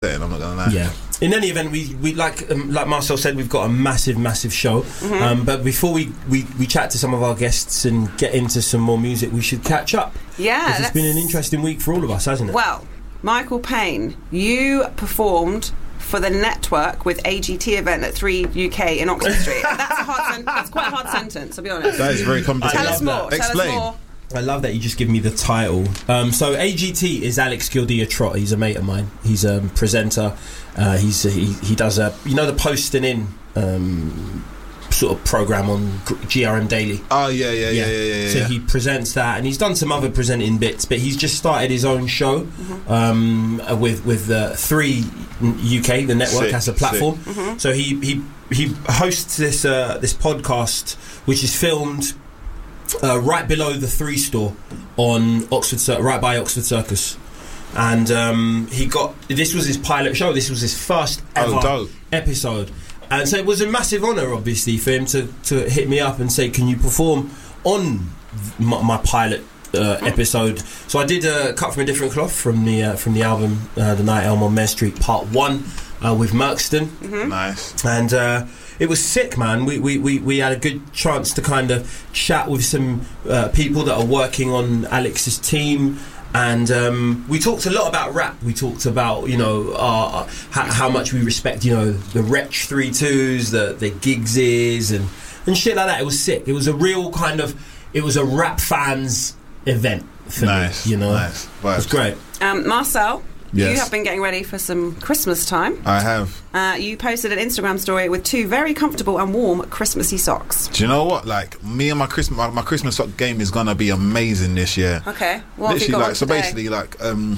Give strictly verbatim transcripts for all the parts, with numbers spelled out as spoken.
upsetting, I'm not gonna lie. Yeah. In any event, we, we like um, like Marcel said, we've got a massive, massive show. Mm-hmm. Um, but before we, we, we chat to some of our guests and get into some more music, we should catch up. Yeah. It's been an interesting week for all of us, hasn't it? Well, Michael Payne, you performed for the Network with A G T event at three U K in Oxford Street. That's a hard sen- that's quite a hard sentence, to be honest. That is very complicated. Tell us more. Tell Explain. us more. I love that you just give me the title. Um, so A G T is Alex Gildea Trott. He's a mate of mine. He's a presenter. Uh, he's a, he he does a you know the posting in um, sort of program on G R M Daily. Oh yeah, yeah, yeah, yeah, yeah. yeah so yeah. he presents that, and he's done some other presenting bits. But he's just started his own show mm-hmm. um, with with uh, three U K, the network sick, as a platform. Mm-hmm. So he he he hosts this uh, this podcast, which is filmed. Uh, right below the Three Store on Oxford, Cir- right by Oxford Circus, and um, he got this was his pilot show. This was his first ever oh, episode, and so it was a massive honour, obviously, for him to, to hit me up and say, "Can you perform on my, my pilot uh, episode?" So I did uh, Cut from a Different Cloth from the uh, from the album uh, The Night Elm on Mare Street Part One uh, with Merkston. Mm-hmm. Nice. And uh, it was sick, man. We, we, we, we had a good chance to kind of chat with some uh, people that are working on Alex's team, and um, we talked a lot about rap. We talked about, you know, uh, how, how much we respect, you know, the Wretch three twos, the the Giggses, and and shit like that. It was sick. It was a real kind of, it was a rap fans event for nice, me, you know. Nice. It was great. Um, Marcel. Yes. You have been getting ready for some Christmas time. I have. Uh, you posted an Instagram story with two very comfortable and warm Christmassy socks. Do you know what? Like, me and my Christmas my, my Christmas sock game is gonna be amazing this year. Okay. What have you Literally, got like, on so today? basically, like, um,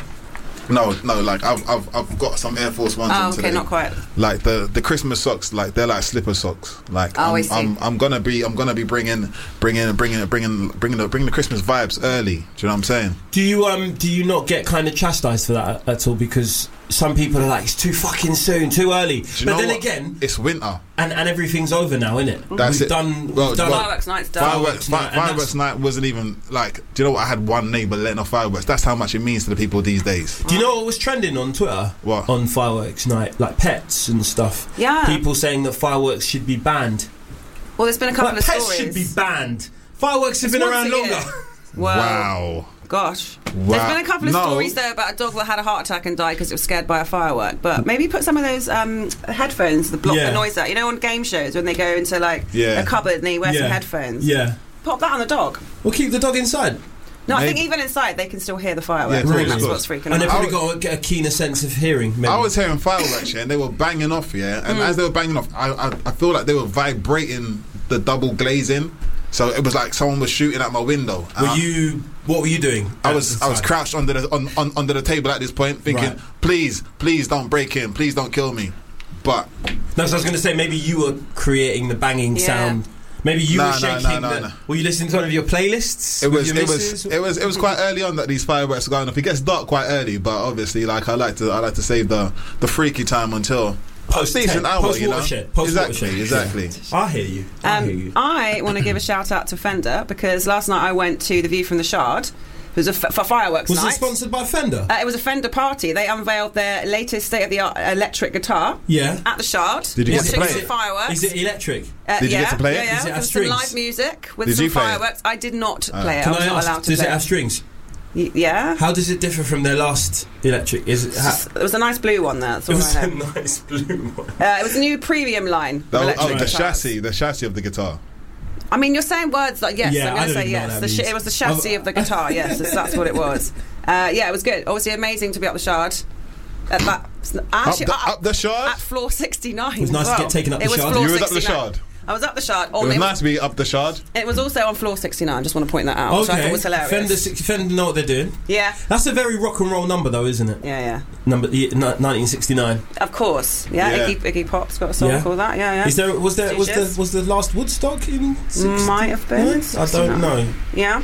no, no, like, I've, I've, I've got some Air Force Ones Oh, on okay, today. not quite. Like the, the Christmas socks, like they're like slipper socks. Like, Oh, I'm, I see. I'm, I'm gonna be, I'm gonna be bringing, bringing, bringing, bringing, bringing the, bringing the Christmas vibes early. Do you know what I'm saying? Do you um do you not get kind of chastised for that at all? Because some people are like, it's too fucking soon, too early. Do you But know then what? again, It's winter. and, and everything's over now, isn't it? That's we've it. done. Well, we've done well, Fireworks night's done. Fireworks, Fireworks night, fi- and fireworks that's- night wasn't even like. Do you know what? I had one neighbour letting off fireworks. That's how much it means to the people these days. Do you know what was trending on Twitter? What? On fireworks night, like pets and stuff. Yeah. People saying that fireworks should be banned. Well, there's been a couple Like, of pets stories. should be banned. Fireworks have It's been once around a year. longer. Well, Wow. Gosh. Wow. There's been a couple of No. stories though about a dog that had a heart attack and died because it was scared by a firework. But maybe put some of those um, headphones that block Yeah. the noise out. You know, on game shows when they go into like Yeah. a cupboard and they wear Yeah. some headphones. Yeah. Pop that on the dog. Well, keep the dog inside. No, I Maybe. think even inside they can still hear the fireworks. Yeah, I think really? that's what's freaking And they've out. probably got to get a keener sense of hearing. Maybe. I was hearing fireworks, yeah, and they were banging off, yeah. And as they were banging off, I, I I feel like they were vibrating the double glazing. So it was like someone was shooting at my window. And Were I, you? What were you doing? I was I was outside? crouched under the on, on, under the table at this point, thinking, Right. please, please don't break in, please don't kill me. But No, so I was going to say maybe you were creating the banging Yeah. sound. Maybe you Nah, were nah, shaking. nah, the, nah. Were you listening to one of your playlists? it with was your it was missus? it was it was quite early on that these fireworks were going off. It gets dark quite early, but obviously, like I like to I like to save the the freaky time until Post a decent ten, hour, post you know. watershed, post exactly, watershed. exactly. I hear you. I hear Um, you. I want to give a shout out to Fender because last night I went to the View from the Shard. It was a f- for fireworks Was night. it sponsored by Fender? Uh, it was a Fender party. They unveiled their latest state-of-the-art electric guitar yeah. at the Shard. Did you get watching to play some it? fireworks. Is it electric? Uh, Did you yeah, get to play it? Yeah, yeah. Does it have There was strings? some live music with Did some you play it? fireworks. I did not Uh, play it. I Can was I not ask? allowed to Does play it have strings? Y- yeah. How does it differ from their last electric? Is it? Ha- There was a nice blue one there. That's it all was I a know. nice blue one. Uh, it was a new premium line. of That was, electric oh, the guitars. chassis, the chassis of the guitar. I mean, you're saying words like yes. Yeah, I'm I going to don't say even know yes. what The that sh- means. it was the chassis I've- of the guitar. Yes, that's, that's what it was. Uh, yeah, it was good. Obviously, amazing to be up the Shard. At that, actually, up, the, up the shard? at floor sixty-nine. It was nice as to well. get taken up it the was Shard. Floor You was up the sixty-nine. Shard? I was up the Shard. Oh, It was it, nice was, to be up the shard. it was also on floor sixty-nine. Just want to point that out. Which I Okay. thought was hilarious. Fender, six- Fender know what they're doing. Yeah, That's a very rock and roll number, though, isn't it? yeah, yeah. Number yeah, ni- nineteen sixty-nine. Of course. Yeah, Yeah. Iggy, Iggy Pop's got a song Yeah. called that. Yeah, yeah. Is there? Was there? Was Stooges. the? Was the last Woodstock in? sixty-nine? Might have been. I don't sixty-nine. know. Yeah.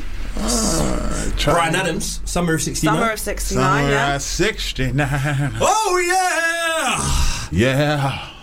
Uh, try- Brian Adams, Summer of sixty-nine. Summer of sixty-nine. Summer Yeah. at sixty-nine. Oh yeah! Yeah.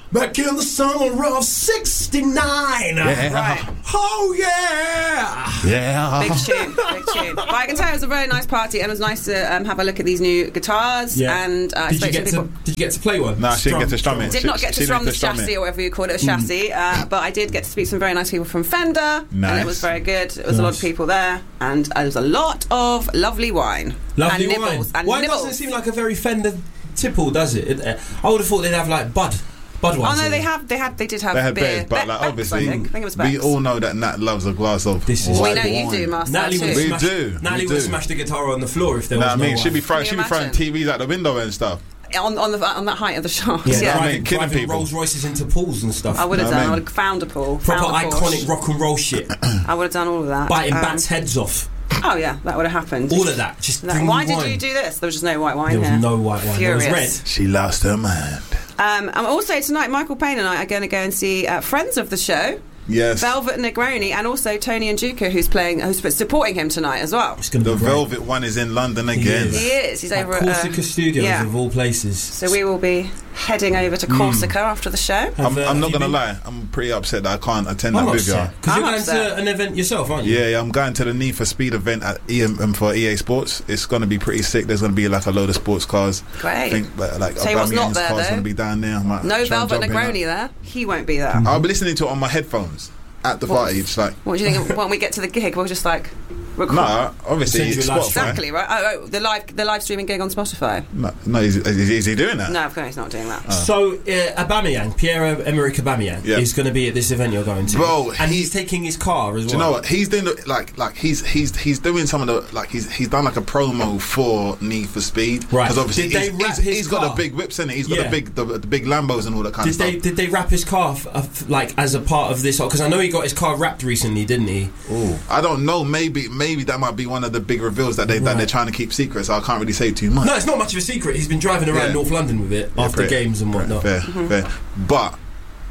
back in the summer of sixty-nine. Yeah. Right. Oh, yeah. Yeah. Big tune, big tune. But I can tell it was a very nice party, and it was nice to um, have a look at these new guitars. Yeah. And uh, I Did you spoke get to to, people. did you get to play one? Nah, she didn't get to strum it. Did She- not get to she strum the didn't get to strum chassis it. or whatever you call it, a chassis. Uh, but I did get to speak to some very nice people from Fender, and Nice. it was very good. It was a lot of Nice. people there, and uh, there was a lot of lovely wine. Lovely and wine. nibbles. And Wine nibbles. doesn't seem like a very Fender tipple, does it? It, uh, I would have thought they'd have like Bud. Budweiser. Oh no, they have. They had. They did have They had beer. beers, but Be- like Beck's, obviously, I think. I think it was we Beck's. all know that Nat loves a glass of. This is- We white know you wine. do, Master. Natalie too. would We smash, do, Natalie we would do. smash the guitar on the floor if there Nah, was I no mean, wine. she'd be throwing, Can she'd you be throwing imagine? T Vs out the window and stuff. on on the on that height of the shaft. Yeah, Yeah, I driving, mean, killing driving people. Rolls Royces into pools and stuff. I would have Know what done. I I mean? would have found a pool. Proper found a Porsche. iconic rock and roll shit. I would have done all of that. Biting Um, bats' heads off. Oh yeah, that would have happened. All of that. Just No, bring why me did wine. you do this? There was just no white wine There was here. no white wine. There was Furious. red. She lost her mind. Um, and also tonight, Michael Payne and I are going to go and see uh, friends of the show, Yes. Velvet Negroni, and also Tony Njuka, who's playing, who's supporting him tonight as well. It's going to The be great. Velvet one is in London again. is. He is. He's At over at Corsica uh, Studios yeah. of all places. So we will be heading over to Corsica after the show. Have, I'm, uh, I'm have not you going to been? lie. I'm pretty upset that I can't attend I'm that with you. upset because I'm you're going upset. to an event yourself, aren't you? Yeah, yeah, I'm going to the Need for Speed event at E M um, for E A Sports. It's going to be pretty sick. There's going to be like a load of sports cars. I Great. think that, like So he was not Aubameyang's there, car's though? going to be down there. I might No try and Velvet jump in Negroni that. there. He won't be there. I'll be listening to it on my headphones at the What- party. It's like, What do you think? When we get to the gig, we'll just like record. nah, obviously Send you it's a live Spotify. Exactly right. Oh, oh, the live the live streaming gig on Spotify. No, no is, is, is he doing that? No, of course he's not doing that. So uh, Aubameyang, Pierre-Emerick Aubameyang, Yeah. is going to be at this event you're going to, Bro, and he- he's taking his car as well. Do you know what he's doing? the- Like, like he's he's he's doing some of the like he's he's done like a promo for Need for Speed, Right. Because obviously Did they he's, wrap he's, his he's got car? the big whips in it. He's got Yeah. the big the, the big Lambos and all that kind Did of stuff. they did they wrap his car f- uh, f- like as a part of this? Because I know he got his car wrapped recently, didn't he? Ooh. I don't know. Maybe maybe that might be one of the big reveals that they that Right. they're trying to keep secret. So I can't really say too much. No, it's not much of a secret. He's been driving around Yeah. North London with it Yeah, after fair, games and fair, whatnot. Fair, Mm-hmm. fair. But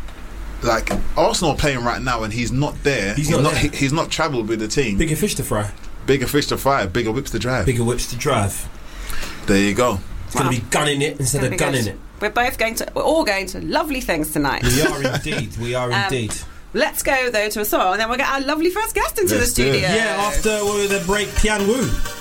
like Arsenal are playing right now, and he's not there. He's not there. He, he's not travelled with the team. Bigger fish to fry, Bigger fish to fry, bigger whips to drive. bigger whips to drive. There you go. It's going Wow. to be gunning it instead Gonna of be gunning good. it. We're both going to. We're all going to lovely things tonight. We are indeed. We are Um, indeed. Let's go though to a song, and then we'll get our lovely first guest into Let's the do it. studio. Yeah, after uh, the break, Pian Wu.